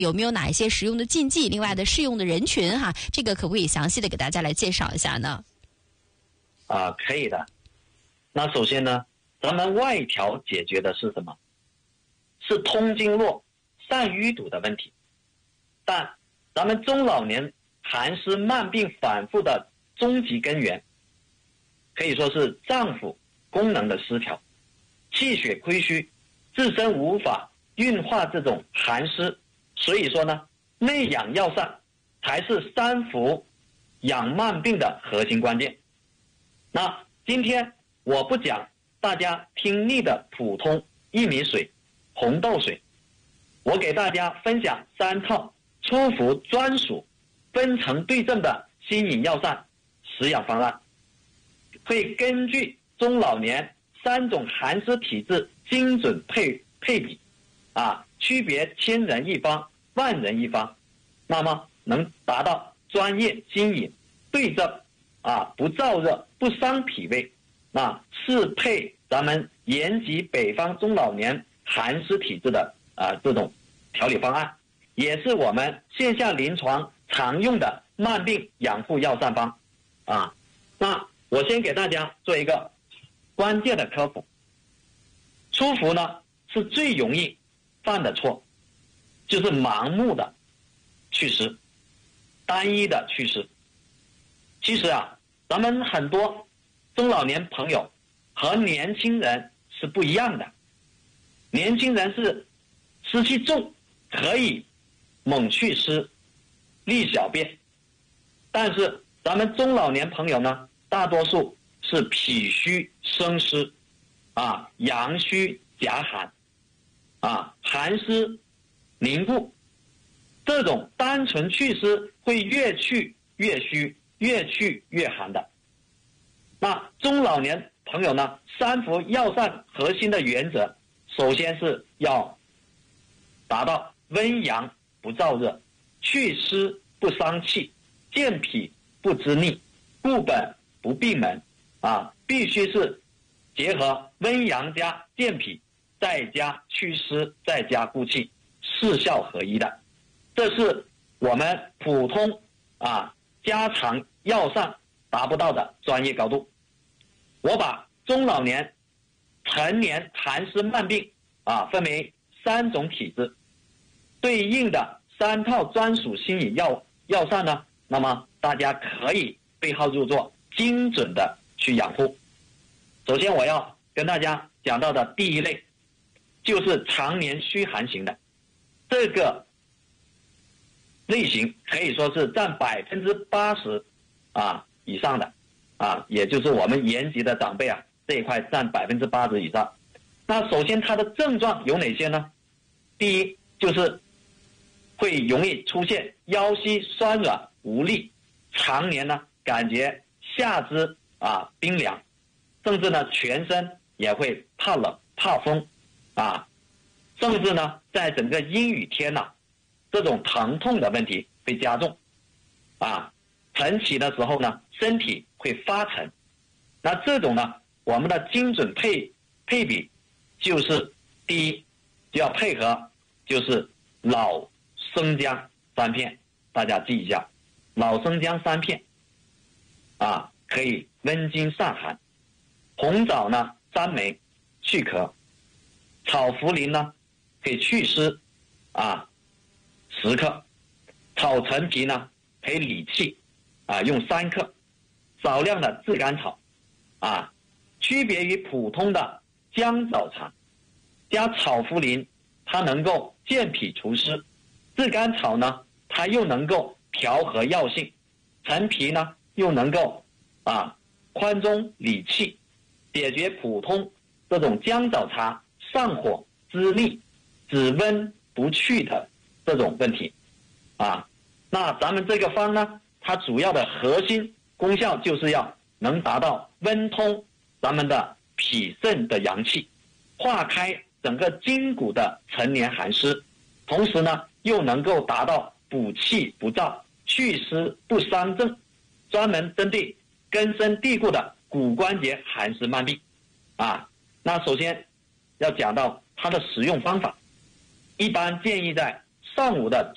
有没有哪一些使用的禁忌？另外的适用的人群哈，这个可不可以详细的给大家来介绍一下呢？ 可以的。那首先呢，咱们外调解决的是什么？是通经络、善淤堵的问题。但咱们中老年寒湿慢病反复的终极根源，可以说是脏腑功能的失调，气血亏虚，自身无法运化这种寒湿，所以说呢，内养药膳才是三伏养慢病的核心关键。那今天我不讲大家听腻的普通薏米水、红豆水，我给大家分享3套初服专属分层对症的新饮药膳食养方案，会根据中老年3种寒湿体质精准配比区别千人一方、万人一方，那么能达到专业新饮对症不燥热不伤脾胃，适配咱们延吉北方中老年寒湿体质的这种调理方案，也是我们线下临床常用的慢病养护药膳方那我先给大家做一个关键的科普。初服呢是最容易犯的错，就是盲目的祛湿，单一的祛湿。其实咱们很多中老年朋友和年轻人是不一样的。年轻人是湿气重，可以猛祛湿利小便，但是咱们中老年朋友呢，大多数是脾虚生湿阳虚夹寒寒湿凝固，这种单纯祛湿会越祛越虚，越祛越寒的。那中老年朋友呢，三伏药膳核心的原则，首先是要达到温阳不燥热，祛湿不伤气，健脾不滋腻，固本不闭门必须是结合温阳加健脾，再加祛湿，再加固气，四效合一的。这是我们普通家常药膳达不到的专业高度。我把中老年成年寒湿慢病分为3种体质，对应的3套专属新饮药膳呢，那么大家可以对号入座，精准的去养护。首先我要跟大家讲到的第一类，就是常年虚寒型的。这个类型可以说是占80%以上的也就是我们延吉的长辈这一块占80%以上。那首先它的症状有哪些呢？第一就是会容易出现腰膝酸软无力，常年呢感觉下肢冰凉，甚至呢全身也会怕冷怕风甚至呢在整个阴雨天这种疼痛的问题会加重晨起的时候呢身体会发沉。那这种呢我们的精准配比就是第一就要配合就是老生姜3片，大家记一下，老生姜3片可以温经散寒。红枣呢3枚去咳，草茯苓呢可以祛湿10克，草陈皮呢可以理气用3克，少量的炙甘草区别于普通的姜枣茶，加草茯苓它能够健脾除湿，炙甘草呢它又能够调和药性，陈皮呢又能够宽中理气，解决普通这种姜枣茶上火滋腻只温不去的这种问题那咱们这个方呢，它主要的核心功效就是要能达到温通咱们的脾肾的阳气，化开整个筋骨的陈年寒湿，同时呢又能够达到补气不燥、祛湿不伤正，专门针对根深蒂固的骨关节寒湿慢病那首先要讲到它的使用方法，一般建议在上午的